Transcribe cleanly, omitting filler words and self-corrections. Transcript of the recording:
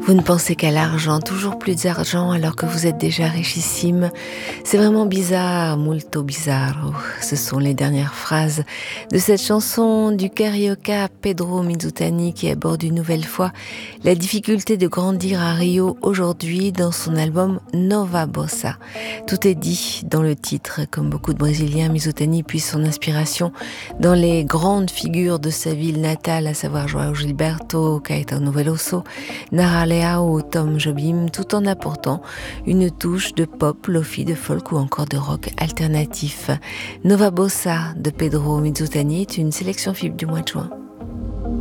Vous ne pensez qu'à l'argent, toujours plus d'argent alors que vous êtes déjà richissime. C'est vraiment bizarre, molto bizarro. Ce sont les dernières phrases de cette chanson du carioca Pedro Mizutani qui aborde une nouvelle fois la difficulté de grandir à Rio aujourd'hui dans son album Nova Bossa. Tout est dit dans le titre. Comme beaucoup de Brésiliens, Mizutani puise son inspiration dans les grandes figures de sa ville natale, à savoir João Gilberto, Caetano Veloso, Nara Leao ou Tom Jobim, tout en apportant une touche de pop, lofi, de folk ou encore de rock alternatif. Nova Bossa de Pedro Mizutani est une sélection FIB du mois de juin.